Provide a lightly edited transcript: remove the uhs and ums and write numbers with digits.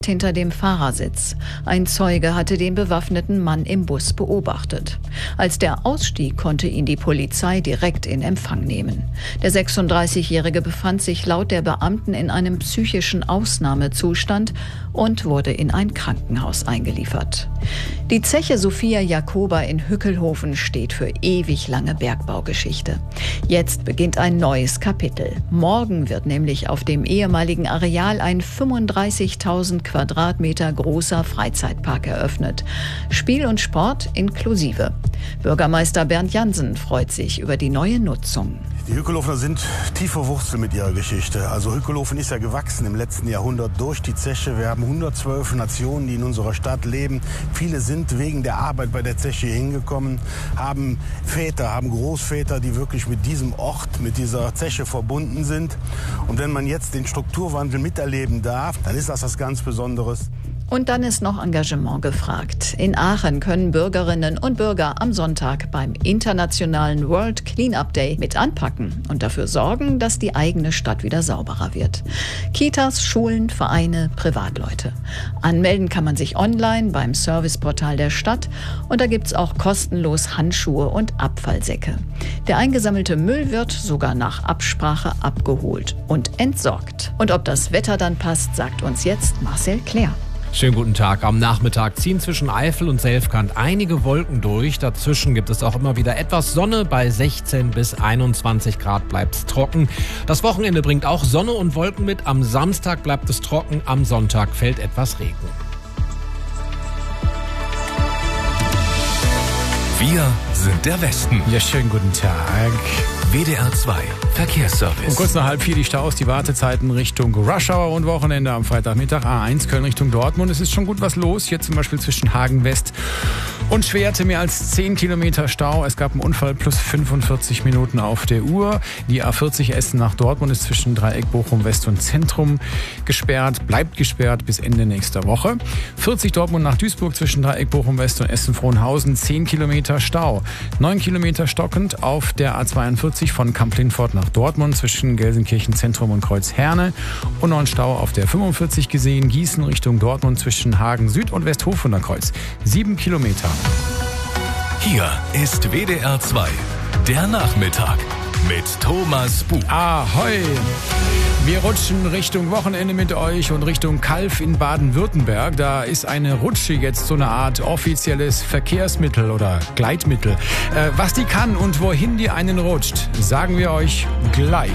hinter dem Fahrersitz. Ein Zeuge hatte den bewaffneten Mann im Bus beobachtet. Als der ausstieg, konnte ihn die Polizei direkt in Empfang nehmen. Der 36-Jährige befand sich laut der Beamten in einem psychischen Ausnahmezustand und wurde in ein Krankenhaus eingeliefert. Die Zeche Sophia Jacoba in Hückelhoven steht für ewig lange Bergbaugeschichte. Jetzt beginnt ein neues Kapitel. Morgen wird nämlich auf dem ehemaligen Areal ein 35.000 Quadratmeter großer Freizeitpark eröffnet. Spiel und Sport inklusive. Bürgermeister Bernd Jansen freut sich über die neue Nutzung. Die Hückelhofener sind tief verwurzelt mit ihrer Geschichte. Also Hückelhoven ist ja gewachsen im letzten Jahrhundert durch die Zeche. Wir haben 112 Nationen, die in unserer Stadt leben. Viele sind wegen der Arbeit bei der Zeche hier hingekommen, haben Väter, haben Großväter, die wirklich mit diesem Ort, mit dieser Zeche verbunden sind. Und wenn man jetzt den Strukturwandel miterleben darf, dann ist das was ganz Besonderes. Und dann ist noch Engagement gefragt. In Aachen können Bürgerinnen und Bürger am Sonntag beim internationalen World Cleanup Day mit anpacken und dafür sorgen, dass die eigene Stadt wieder sauberer wird. Kitas, Schulen, Vereine, Privatleute. Anmelden kann man sich online beim Serviceportal der Stadt und da gibt's auch kostenlos Handschuhe und Abfallsäcke. Der eingesammelte Müll wird sogar nach Absprache abgeholt und entsorgt. Und ob das Wetter dann passt, sagt uns jetzt Marcel Claire. Schönen guten Tag. Am Nachmittag ziehen zwischen Eifel und Selfkant einige Wolken durch. Dazwischen gibt es auch immer wieder etwas Sonne. Bei 16 bis 21 Grad bleibt es trocken. Das Wochenende bringt auch Sonne und Wolken mit. Am Samstag bleibt es trocken, am Sonntag fällt etwas Regen. Wir sind der Westen. Ja, schönen guten Tag. WDR 2 Verkehrsservice. Um kurz nach 3:30 die Staus, die Wartezeiten Richtung Rush Hour und Wochenende am Freitagmittag. A1 Köln Richtung Dortmund. Es ist schon gut was los. Hier zum Beispiel zwischen Hagen West und Schwerte mehr als 10 Kilometer Stau. Es gab einen Unfall plus 45 Minuten auf der Uhr. Die A40 Essen nach Dortmund ist zwischen Dreieck Bochum West und Zentrum gesperrt. Bleibt gesperrt bis Ende nächster Woche. 40 Dortmund nach Duisburg zwischen Dreieck Bochum West und Essen-Frohnhausen. 10 Kilometer Stau. 9 Kilometer stockend auf der A42 von Kamp-Lintfort nach Dortmund zwischen Gelsenkirchen Zentrum und Kreuzherne. Und noch ein Stau auf der 45 gesehen. Gießen Richtung Dortmund zwischen Hagen Süd und Westhofuner Kreuz. 7 Kilometer. Hier ist WDR 2, der Nachmittag mit Thomas Buch. Ahoi! Wir rutschen Richtung Wochenende mit euch und Richtung Calw in Baden-Württemberg. Da ist eine Rutsche jetzt so eine Art offizielles Verkehrsmittel oder Gleitmittel. Was die kann und wohin die einen rutscht, sagen wir euch gleich.